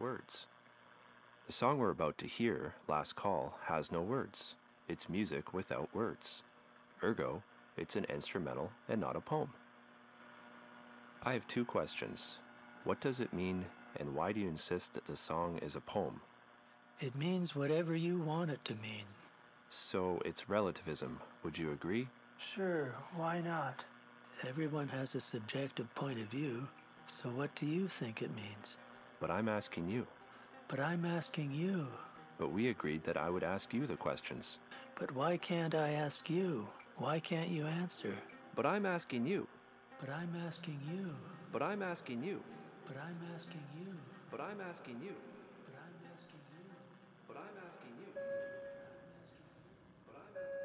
words. The song we're about to hear, Last Call, has no words. It's music without words. Ergo, it's an instrumental and not a poem. I have two questions. What does it mean, and why do you insist that the song is a poem? It means whatever you want it to mean. So it's relativism, would you agree? Sure, why not? Everyone has a subjective point of view, so what do you think it means? But I'm asking you. But I'm asking you. But we agreed that I would ask you the questions. But why can't I ask you? Why can't you answer? But I'm asking you. But I'm asking you. But I'm asking you. But I'm asking you. But I'm asking you. But I'm asking you. But I'm